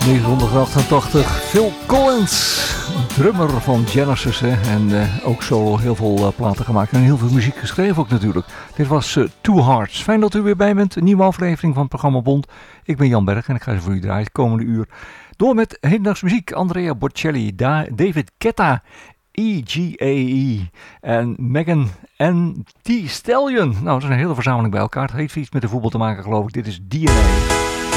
1988, Phil Collins, drummer van Genesis, hè? En ook zo heel veel platen gemaakt en heel veel muziek geschreven ook natuurlijk. Dit was Two Hearts. Fijn dat u weer bij bent, een nieuwe aflevering van het programma Bond. Ik ben Jan Berg en ik ga ze voor u draaien het komende uur. Door met hedendaags muziek, Andrea Bocelli, David Guetta, EGAE en Megan N. Thee Stallion. Nou, dat is een hele verzameling bij elkaar. Het heeft iets met de voetbal te maken, geloof ik. Dit is DNA.